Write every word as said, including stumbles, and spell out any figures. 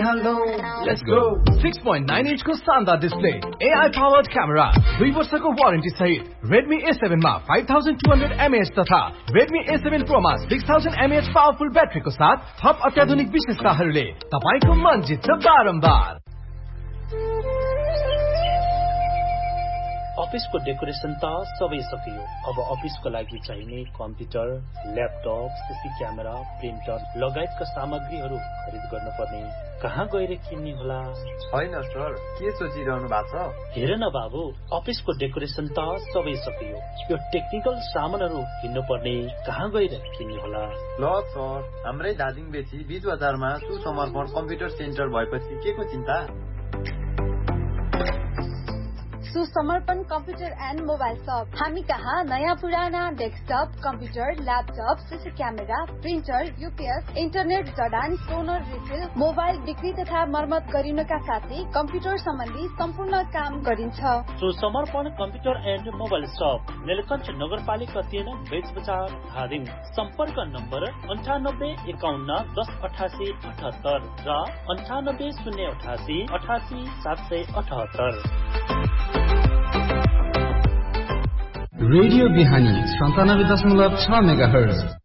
गरिहालौ let's go six point nine inch को शानदार display, A I powered camera, दुई वर्षको वारेन्टी सहित Redmi A seven मा five thousand two hundred milliamp hours तथा Redmi A seven Pro मा six thousand milliamp hours powerful ब्याट्रीको साथ थप अत्याधुनिक विशेषताहरूले तपाईको मन जित्छ बारम्बार। अफिसको डेकोरेसन त सबै सकियो। अब अफिसको लागि चाहिने computer, laptop, CC camera, printer लगायतका सामग्रीहरू खरिद गर्न पर्ने कहाँ गएर किन्ने होला? हैन सर, के सोचिरहनु भएको छ? हेर न बाबु, अफिसको डेकोरेसन त सबै सकियो। यो टेक्निकल सामानहरू किन्नु पर्ने कहाँ गएर किन्ने होला? ल सर, हाम्रै दादिङ बेची बीच बजारमा सुसमर्पण कम्प्युटर सेन्टर भएपछि के को चिन्ता? सुसमर्पण कम्प्युटर एन्ड मोबाइल शप। हामी कहाँ नयाँ पुराना desktop, computer, laptop, CC camera, printer, UPS, internet जडान, टोनर रिफिल, मोबाइल बिक्री तथा मर्मत गरिनका साथै कम्प्युटर सम्बन्धी सम्पूर्ण काम गरिन्छ। सुसमर्पण कम्प्युटर एन्ड मोबाइल शप, नीलकण्ठ नगरपालिका तीन, बेच बजार, धादिङ। सम्पर्क नम्बर अन्ठानब्बे एकाउन्न दस अठासी अठहत्तर र अन्ठानब्बे शून्य अठासी अठासी सात सय अठहत्तर। रेडियो बिहानी सन्तानब्बे दशमलव छ मेगा हर्ज।